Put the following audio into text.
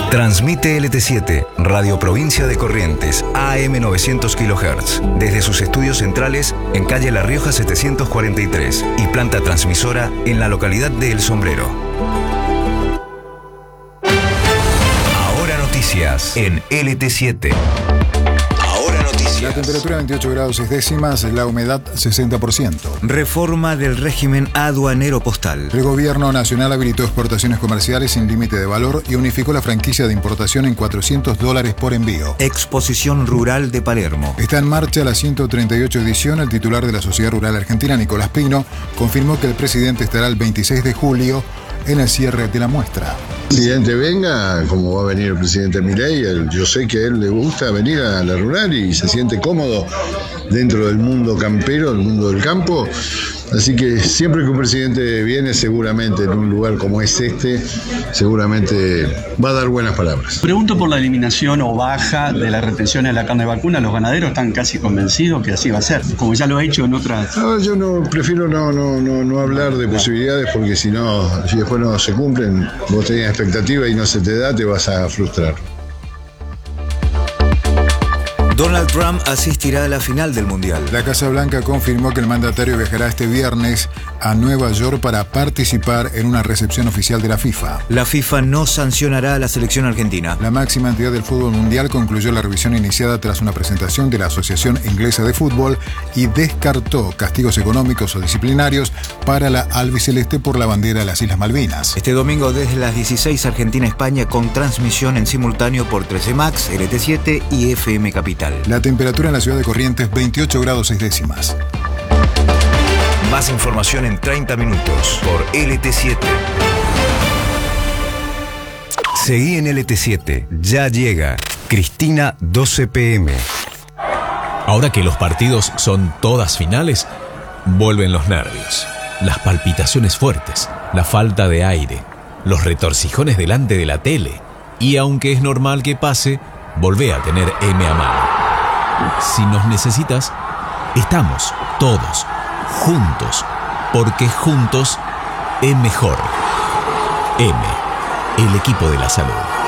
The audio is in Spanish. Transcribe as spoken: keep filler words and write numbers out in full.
Transmite L T siete, Radio Provincia de Corrientes, A M novecientos kilohertz, desde sus estudios centrales en calle La Rioja setecientos cuarenta y tres y planta transmisora en la localidad de El Sombrero. Ahora noticias en L T siete. Ahora noticias. La temperatura veintiocho grados seis décimas, la humedad sesenta por ciento. Reforma del régimen aduanero postal. El gobierno nacional habilitó exportaciones comerciales sin límite de valor y unificó la franquicia de importación en cuatrocientos dólares por envío. Exposición Rural de Palermo. Está en marcha la ciento treinta y ocho edición. El titular de la Sociedad Rural Argentina, Nicolás Pino, confirmó que el presidente estará el veintiséis de julio en el cierre de la muestra. El presidente venga, como va a venir el presidente Milei, yo sé que a él le gusta venir a la rural y se siente cómodo dentro del mundo campero, del mundo del campo. Así que siempre que un presidente viene, seguramente en un lugar como es este, seguramente va a dar buenas palabras. Pregunto por la eliminación o baja de la retención de la carne vacuna. Los ganaderos están casi convencidos que así va a ser, como ya lo ha hecho en otras... No, yo no prefiero no, no, no, no hablar de posibilidades, porque si no, si después no se cumplen, vos tenías expectativa y no se te da, te vas a frustrar. Donald Trump asistirá a la final del Mundial. La Casa Blanca confirmó que el mandatario viajará este viernes a Nueva York para participar en una recepción oficial de la FIFA. La FIFA no sancionará a la selección argentina. La máxima entidad del fútbol mundial concluyó la revisión iniciada tras una presentación de la Asociación Inglesa de Fútbol y descartó castigos económicos o disciplinarios para la albiceleste por la bandera de las Islas Malvinas. Este domingo desde las dieciséis Argentina-España con transmisión en simultáneo por trece Max, L T siete y F M Capital. La temperatura en la ciudad de Corrientes, veintiocho grados seis décimas. Más información en treinta minutos por L T siete. Seguí en L T siete. Ya llega Cristina doce P M. Ahora que los partidos son todas finales, vuelven los nervios, las palpitaciones fuertes, la falta de aire, los retorcijones delante de la tele. Y aunque es normal que pase, volvé a tener M a mano. Si nos necesitas, estamos todos juntos, porque juntos es mejor. M, el equipo de la salud.